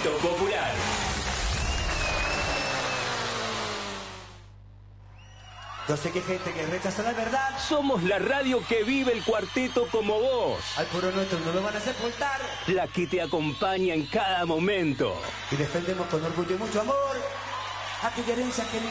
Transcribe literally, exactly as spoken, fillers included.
Cuarteto Popular. Yo sé que hay gente que rechaza la verdad. Somos la radio que vive el cuarteto como vos. Al puro nuestro no lo van a sepultar. La que te acompaña en cada momento. Y defendemos con orgullo y mucho amor aquella herencia que